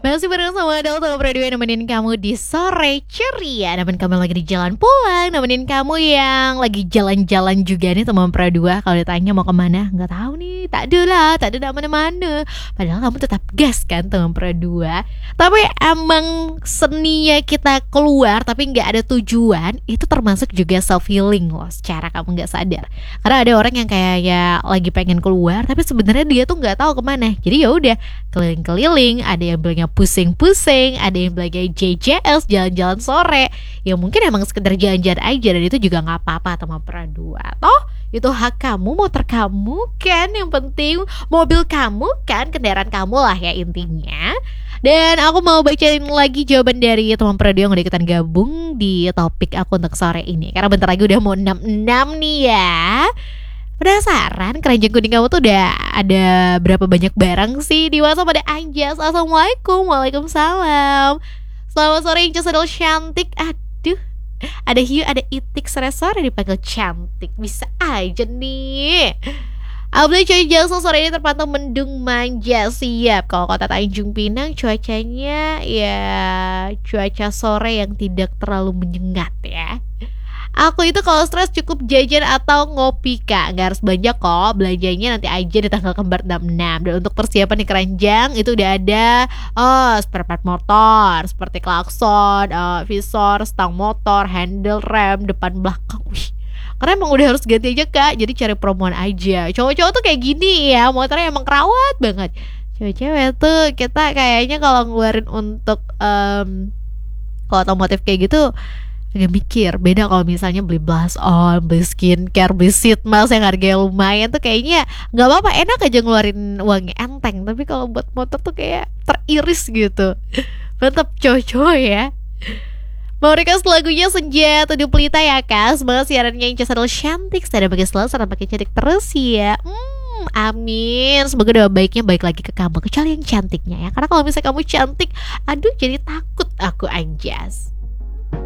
Masih bareng sama Adel sama Pradua nemenin kamu di sore ceria. Nemenin kamu lagi di jalan pulang, nemenin kamu yang lagi jalan-jalan juga nih teman Pradua. Kalau ditanya mau kemana, nggak tahu nih, tak ada mana-mana. Padahal kamu tetap gas kan teman Pradua. Tapi emang seninya kita keluar tapi nggak ada tujuan, itu termasuk juga self healing loh. Secara kamu nggak sadar. Karena ada orang yang kayak lagi pengen keluar, tapi sebenarnya dia tuh nggak tahu kemana. Jadi ya udah keliling-keliling, ada yang bilangnya pusing-pusing, ada yang bilangnya JJS, jalan-jalan sore. Ya mungkin emang sekedar jalan-jalan aja, dan itu juga nggak apa-apa teman Pradua. Toh itu hak kamu, motor kamu kan, yang penting mobil kamu kan, kendaraan kamu lah ya intinya. Dan aku mau bacain lagi jawaban dari teman Pradua yang udah ikutan gabung di topik aku untuk sore ini, karena bentar lagi udah mau 66 nih ya. Penasaran keranjang kuning kamu tuh udah ada berapa banyak barang sih di WhatsApp? Ada Anjas, assalamualaikum. Waalaikumsalam. Selamat sore Inces adalah cantik. Aduh, ada Hiu, ada Itik, sore-sore dipanggil cantik. Bisa aja nih. Abdul Coy Jalso, sore ini terpantau mendung manja. Siap. Kalau kota Tanjung Pinang cuacanya ya cuaca sore yang tidak terlalu menyengat ya. Aku itu kalau stres cukup jajan atau ngopi kak. Gak harus banyak kok, belanjanya nanti aja di tanggal kembar 66. Dan untuk persiapan di keranjang itu udah ada spare part motor seperti klakson, visor, stang motor, handle rem, depan belakang. Wih, karena emang udah harus ganti aja kak. Jadi cari promoan aja. Cowok-cowok tuh kayak gini ya, motornya emang kerawat banget. Cewek-cewek tuh kita kayaknya kalau ngeluarin untuk kalau otomotif kayak gitu agak mikir. Beda kalau misalnya beli blush on, beli skincare, beli sheet mask yang harganya lumayan tuh kayaknya nggak apa-apa, enak aja ngeluarin uangnya enteng. Tapi kalau buat motor tuh kayak teriris gitu. Mantap cowok-cowok ya. Mau request lagunya Senja Tujuh Pelita ya kak. Semoga siarannya Inces adalah cantik, saya pakai selalu, saya pakai cantik terus ya. Amin. Semoga doa baiknya baik lagi ke kamu, kecuali yang cantiknya ya. Karena kalau misalnya kamu cantik, aduh jadi takut aku Anjas.